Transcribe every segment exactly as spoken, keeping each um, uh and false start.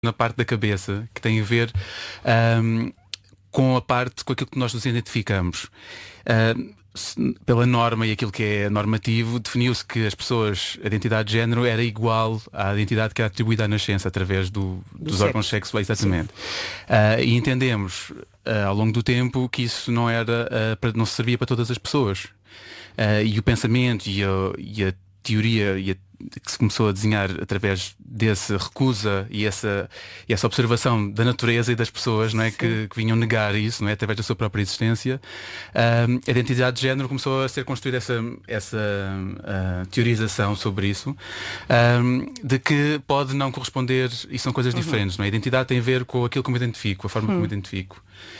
na parte da cabeça que tem a ver um, com a parte, com aquilo que nós nos identificamos. Uh, pela norma e aquilo que é normativo, definiu-se que as pessoas, a identidade de género era igual à identidade que é atribuída à nascença através do, do dos sexo. órgãos sexuais, exatamente. Uh, e entendemos uh, ao longo do tempo que isso não era, uh, para, não servia para todas as pessoas. Uh, e o pensamento e a, e a teoria e a que se começou a desenhar através dessa recusa e essa, e essa observação da natureza e das pessoas, não é, que, que vinham negar isso, não é, através da sua própria existência. Um, a identidade de género começou a ser construída essa, essa uh, teorização sobre isso, um, de que pode não corresponder, e são coisas uhum. diferentes, não é? A identidade tem a ver com aquilo que eu me identifico, a forma uhum. como me identifico.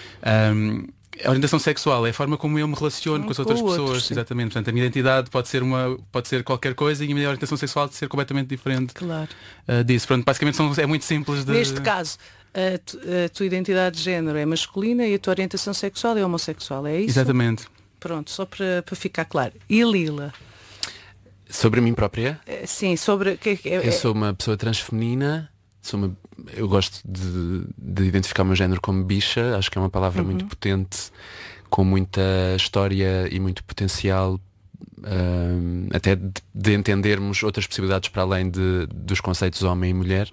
Um, A orientação sexual é a forma como eu me relaciono hum, com as outras com pessoas, outros, exatamente. Portanto, a minha identidade pode ser uma, pode ser qualquer coisa e a minha orientação sexual pode ser completamente diferente. Claro. uh, disso. Pronto, basicamente são, é muito simples de... Neste caso, a, tu, a tua identidade de género é masculina e a tua orientação sexual é homossexual, é isso? Exatamente. Pronto, só para, para ficar claro. E Lila? Sobre mim própria? É, sim, sobre... Que, é, eu sou uma pessoa transfeminina. Sou uma, eu gosto de, de identificar o meu género como bicha. Acho que é uma palavra uhum. muito potente, com muita história e muito potencial, uh, até de, de entendermos outras possibilidades para além de, dos conceitos homem e mulher.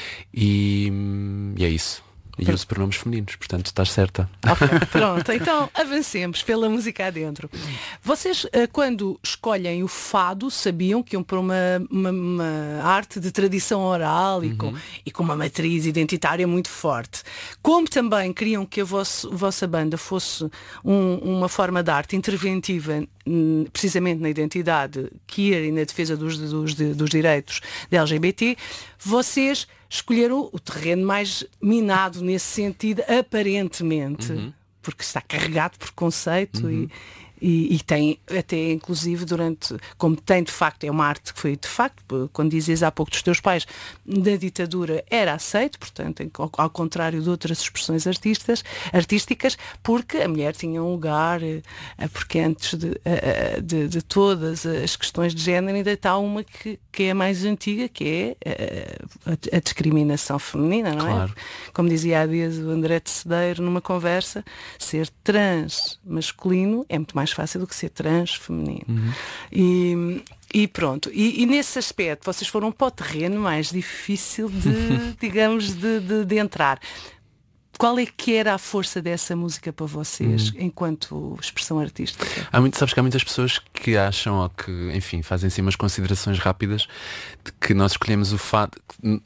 E, e é isso. E uso pronomes femininos, portanto estás certa. Okay, pronto, então avancemos pela música adentro. Vocês, quando escolhem o fado, sabiam que iam para uma, uma, uma arte de tradição oral e, uhum. com, e com uma matriz identitária muito forte. Como também queriam que a, vosso, a vossa banda fosse um, uma forma de arte interventiva, precisamente na identidade queer e na defesa dos, dos, dos direitos da L G B T, vocês escolheram o terreno mais minado nesse sentido, aparentemente, uhum. porque está carregado por conceito uhum. e, e, e tem até inclusive durante, como tem de facto, é uma arte que foi de facto, quando dizes há pouco dos teus pais, na ditadura era aceito, portanto, ao, ao contrário de outras expressões artistas, artísticas, porque a mulher tinha um lugar, porque antes de, de, de todas as questões de género ainda está uma que, que é mais antiga, que é a, a discriminação feminina, não claro. é? Como dizia há dias o André de Cedeiro numa conversa, ser trans masculino é muito mais fácil do que ser trans feminino. Uhum. E, e pronto. E, e nesse aspecto vocês foram para o terreno mais difícil de, digamos, de, de, de entrar. Qual é que era a força dessa música para vocês, hum. enquanto expressão artística? Há muito, sabes que há muitas pessoas que acham, ou que, enfim, fazem assim umas considerações rápidas de que nós escolhemos o fado,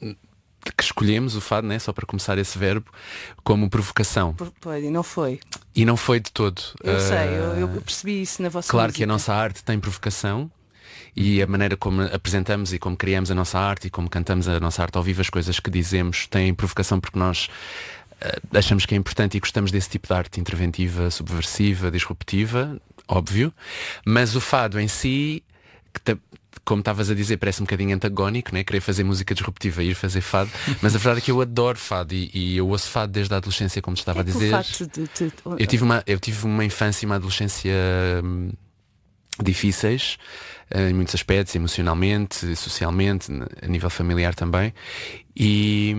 de que escolhemos o fado, né, só para começar esse verbo, como provocação. Pois, e não foi. E não foi de todo. Eu uh, sei, eu, eu ah, percebi isso na vossa Claro música. que a nossa arte tem provocação. E a maneira como apresentamos e como criamos a nossa arte e como cantamos a nossa arte ao vivo, as coisas que dizemos têm provocação porque nós uh, achamos que é importante e gostamos desse tipo de arte interventiva, subversiva, disruptiva, óbvio. Mas o fado em si, que te, como estavas a dizer, parece um bocadinho antagónico, né? Querer fazer música disruptiva e ir fazer fado. Mas a verdade é que eu adoro fado e, e eu ouço fado desde a adolescência, como te estava é a dizer. De, de, de... Eu, tive uma, eu tive uma infância e uma adolescência hum, difíceis, em muitos aspectos, emocionalmente, socialmente, a nível familiar também. E,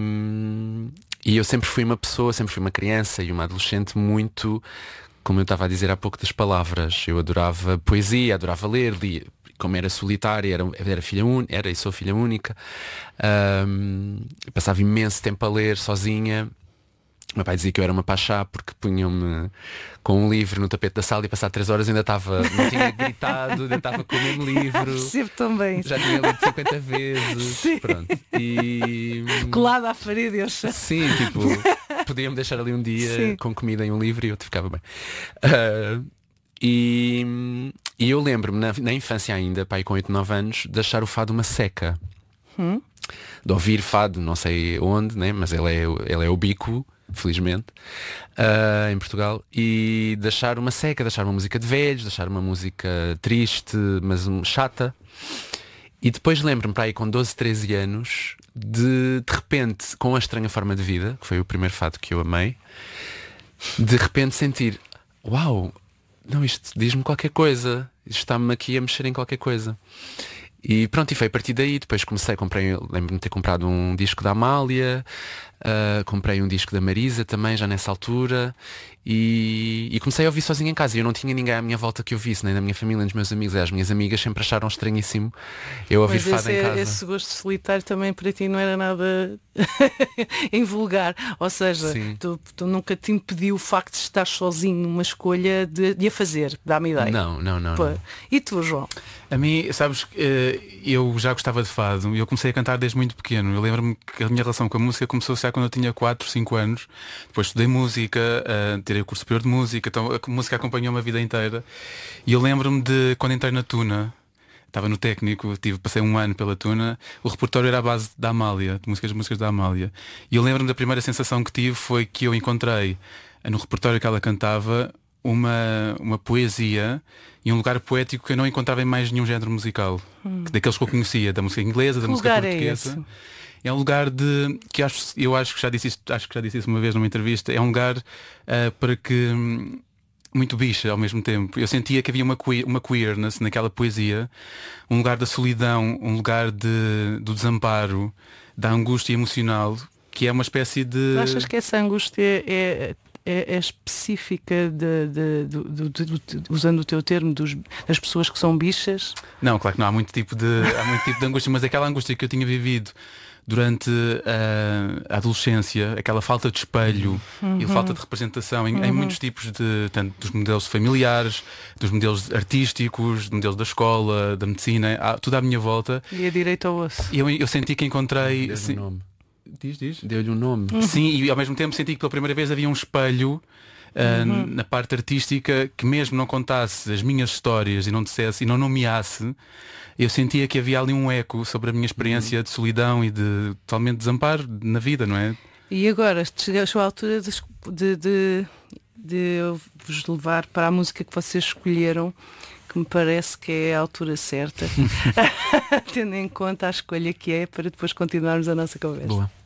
e eu sempre fui uma pessoa, sempre fui uma criança e uma adolescente muito, como eu estava a dizer há pouco, das palavras. Eu adorava poesia, adorava ler, lia. Como era solitária, era, era filha única, era e sou filha única. Um, passava imenso tempo a ler sozinha. O meu pai dizia que eu era uma pachá porque punham-me com um livro no tapete da sala e passar três horas ainda estava, não tinha gritado, ainda estava com o mesmo livro. Percebo também. Já tinha lido cinquenta vezes. Sim. Pronto. E... colado à parede, eu sei. Sim, tipo, podia-me deixar ali um dia Sim. com comida e um livro e eu ficava bem. Uh, e, e eu lembro-me na, na infância ainda, pai com oito, nove anos, de achar o fado uma seca. Hum? De ouvir fado, não sei onde, né? Mas ele é, ele é ubíquo, felizmente, uh, em Portugal, e de achar uma seca, de achar uma música de velhos, de achar uma música triste, mas um, chata. E depois lembro-me, para aí com doze, treze anos, de de repente, com A Estranha Forma de Vida, que foi o primeiro fado que eu amei, de repente sentir, uau, não, isto diz-me qualquer coisa, isto está-me aqui a mexer em qualquer coisa. E pronto, e foi a partir daí. Depois comecei, comprei, lembro-me de ter comprado um disco da Amália, uh, comprei um disco da Marisa também, já nessa altura, e, e comecei a ouvir sozinho em casa. E eu não tinha ninguém à minha volta que ouvisse, nem da minha família, nem dos meus amigos. E as minhas amigas sempre acharam estranhíssimo eu ouvir Mas fado esse, em casa. esse gosto solitário também para ti não era nada invulgar. Ou seja, tu, tu nunca te impediu o facto de estar sozinho numa escolha de, de a fazer, dá-me ideia. Não, não, não, não. E tu, João? A mim, sabes, eu já gostava de fado. Eu comecei a cantar desde muito pequeno. Eu lembro-me que a minha relação com a música começou já quando eu tinha quatro, cinco anos. Depois estudei música, tirei o curso superior de música, então a música acompanhou-me a vida inteira. E eu lembro-me de quando entrei na Tuna, estava no técnico, tive, passei um ano pela Tuna, o repertório era à base da Amália, de músicas, músicas da Amália. E eu lembro-me da primeira sensação que tive foi que eu encontrei no repertório que ela cantava uma, uma poesia e um lugar poético que eu não encontrava em mais nenhum género musical, hum. daqueles que eu conhecia, da música inglesa, da que música lugar portuguesa. É esse? É um lugar de que acho, eu acho que já disse isso, acho que já disse isso uma vez numa entrevista. É um lugar uh, para que um, muito bicha ao mesmo tempo. Eu sentia que havia uma, queer, uma queerness naquela poesia, um lugar da solidão, um lugar de, do desamparo, da angústia emocional, que é uma espécie de. Tu achas que essa angústia é, é, é específica de, de, de, de, de, de, usando o teu termo, dos, das pessoas que são bichas? Não, claro que não, há muito tipo de, há muito tipo de angústia, mas aquela angústia que eu tinha vivido durante a, a adolescência, aquela falta de espelho uhum. e falta de representação em, uhum. em muitos tipos de, tanto dos modelos familiares, dos modelos artísticos, dos modelos da escola, da medicina, há, tudo à minha volta. E a direito ao osso. E eu, eu senti que encontrei. Deu-lhe assim, um nome. Diz, diz. Deu-lhe um nome. Uhum. Sim, e ao mesmo tempo senti que pela primeira vez havia um espelho Uh, uhum. na parte artística que mesmo não contasse as minhas histórias e não dissesse e não nomeasse, eu sentia que havia ali um eco sobre a minha experiência uhum. de solidão e de totalmente desamparo na vida, não é? E agora chegou a altura de, de, de, de eu vos levar para a música que vocês escolheram, que me parece que é a altura certa, tendo em conta a escolha que é, para depois continuarmos a nossa conversa. Boa.